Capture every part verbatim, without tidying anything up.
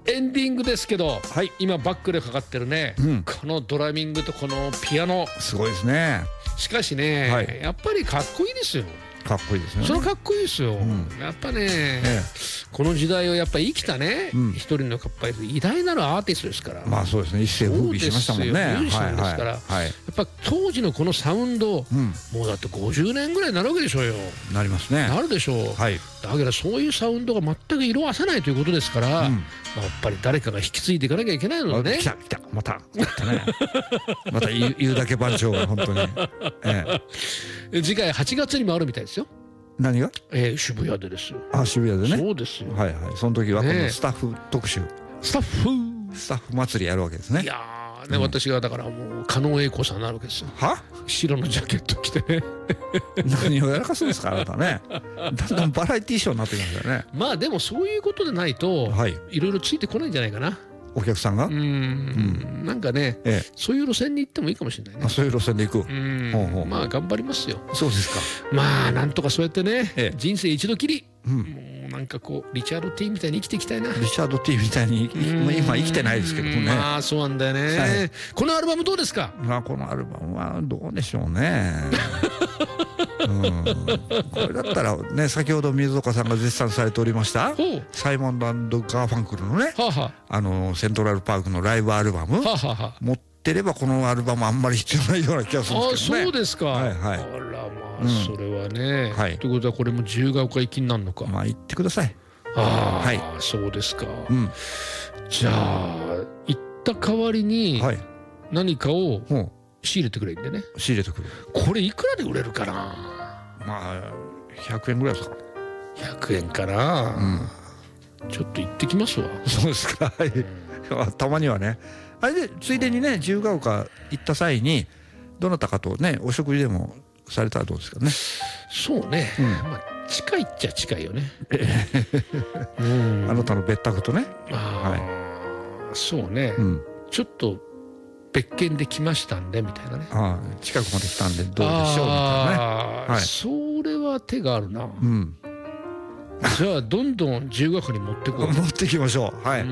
エンディングですけど、 はい、 今バックでかかってるね、うん、このドラミングとこのピアノすごいですね。 しかしね、はい、やっぱりかっこいいですよ。 かっこいいですね。 それかっこいいですよ、うん、やっぱね、ええ、この時代をやっぱり生きたね、うん、一人のやっぱり偉大なるアーティストですから。 まあそうですね、一世風靡しましたもんね。 ミュージシャンですから、はいはい、やっぱ当時のこのサウンド、うん、もうだってごじゅうねんぐらいになるわけでしょうよ。 なりますね。 なるでしょう、はい、だけどそういうサウンドが全く色あせないということですから、うん、まあ、やっぱり誰かが引き継いでいかなきゃいけないのでね。 来た来たまたまたねまた言う、言うだけ番長が本当に、ええ、次回はちがつにもあるみたいですよ。 何が？ えー、渋谷でですよ。 あ、渋谷でね。 そうですよ。 はいはい。その時はこのスタッフ特集、 スタッフスタッフ祭りやるわけですね。 いやーね、うん、私がだからもう狩野英孝さんになるわけですよ。は？白のジャケット着てね何をやらかすんですかあなたね。だんだんバラエティーショーになってきましたよね。 まあでもそういうことでないと、はい、いろいろついてこないんじゃないかな。 お客さんがうん、 うん、なんかね、ええ、そういう路線に行ってもいいかもしれないね。 あ、そういう路線で行く。 うん、ほうほう、まあ頑張りますよ。 そうですか。 まあなんとかそうやってね、ええ、人生一度きり、うん、もうなんかこうリチャード・ティーみたいに生きていきたいな。 リチャード・ティーみたいに今生きてないですけどもね。 まあそうなんだよね、はい、このアルバムどうですか？ まあこのアルバムはどうでしょうねうん、これだったらね、先ほど水岡さんが絶賛されておりましたサイモン&ガーファンクルのね、はあはあ、あのセントラルパークのライブアルバム、はあはあ、持ってればこのアルバムあんまり必要ないような気がするんですけどね。 あ、そうですか。はい、はい、あらまあ、うん、それはね、はい、ということはこれも自由が丘行きになるのか。 まあ行ってください。 ああ、はい、そうですか、うん、じゃあ行った代わりに何かを仕入れてくれんでね。 仕入れてくる。 これいくらで売れるかな。 まあひゃくえんぐらいですか。 ひゃくえんかな、うん、ちょっと行ってきますわ。 そうですか、はい、うん、たまにはね。あれでついでにね、自由が丘行った際にどなたかとねお食事でもされたらどうですかね。 そうね、うん、まあ近いっちゃ近いよねあなたの別宅とね。 はい、そうね、うん、ちょっと別件で来ましたんでみたいなね。 ああ、近くまで来たんでどうでしょうみたいなね。 はい、それは手があるな。うん、じゃあどんどん自由が丘に持ってこう。 持ってきましょう。はい。うん、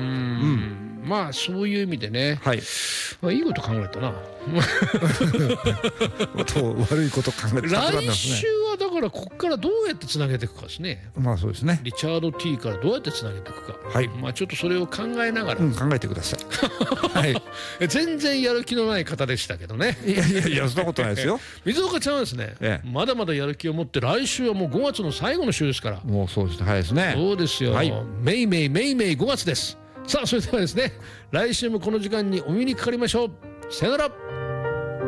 まあそういう意味でね、はい、まあいいこと考えたな悪いこと考えて、 来週はだからここからどうやってつなげていくかですね。 まあそうですね。 リチャード T からどうやってつなげていくか、はい、まあちょっとそれを考えながら、 うん、考えてくださいはい、 全然やる気のない方でしたけどね。 いやいやいや、そんなことないですよ水岡ちゃんはですね、ええ、まだまだやる気を持って、来週はもうごがつの最後の週ですから。 もうそうですね、早いですね。 そうですよ、はい、めいめいめいめいごがつです。さあそれではですね、来週もこの時間にお耳にかかりましょう。さよなら。